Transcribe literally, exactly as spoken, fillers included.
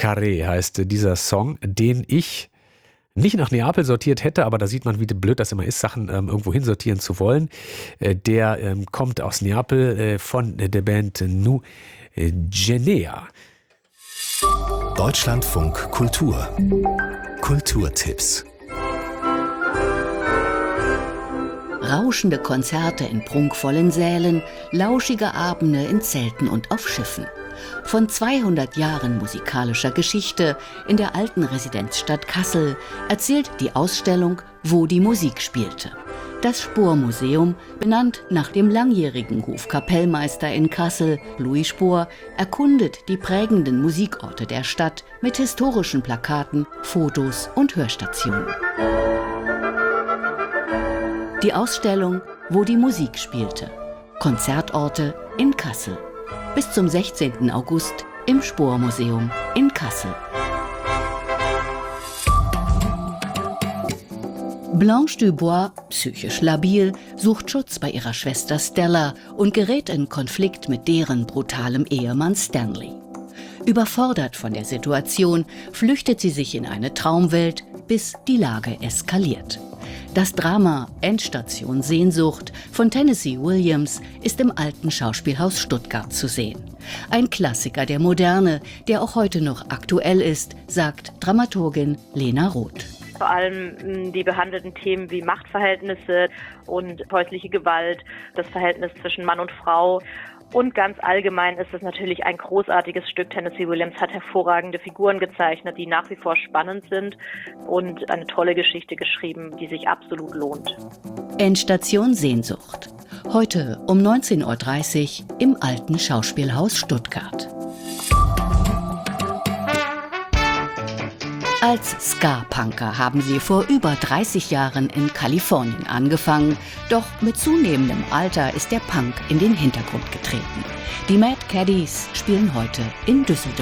Carré heißt äh, dieser Song, den ich nicht nach Neapel sortiert hätte, aber da sieht man, wie blöd das immer ist, Sachen ähm, irgendwo hinsortieren zu wollen. Äh, der ähm, kommt aus Neapel äh, von der Band Nu Genea. Deutschlandfunk Kultur. Kulturtipps. Rauschende Konzerte in prunkvollen Sälen, lauschige Abende in Zelten und auf Schiffen. Von zweihundert Jahren musikalischer Geschichte in der alten Residenzstadt Kassel erzählt die Ausstellung Wo die Musik spielte. Das Spohr-Museum, benannt nach dem langjährigen Hofkapellmeister in Kassel, Louis Spohr, erkundet die prägenden Musikorte der Stadt mit historischen Plakaten, Fotos und Hörstationen. Die Ausstellung Wo die Musik spielte. Konzertorte in Kassel. Bis zum sechzehnten August im Spohr-Museum in Kassel. Blanche Dubois, psychisch labil, sucht Schutz bei ihrer Schwester Stella und gerät in Konflikt mit deren brutalem Ehemann Stanley. Überfordert von der Situation flüchtet sie sich in eine Traumwelt, bis die Lage eskaliert. Das Drama Endstation Sehnsucht von Tennessee Williams ist im Alten Schauspielhaus Stuttgart zu sehen. Ein Klassiker der Moderne, der auch heute noch aktuell ist, sagt Dramaturgin Lena Roth. Vor allem die behandelten Themen wie Machtverhältnisse und häusliche Gewalt, das Verhältnis zwischen Mann und Frau. Und ganz allgemein ist es natürlich ein großartiges Stück. Tennessee Williams hat hervorragende Figuren gezeichnet, die nach wie vor spannend sind und eine tolle Geschichte geschrieben, die sich absolut lohnt. Endstation Sehnsucht. Heute um neunzehn Uhr dreißig im Alten Schauspielhaus Stuttgart. Als Ska-Punker haben sie vor über dreißig Jahren in Kalifornien angefangen. Doch mit zunehmendem Alter ist der Punk in den Hintergrund getreten. Die Mad Caddies spielen heute in Düsseldorf.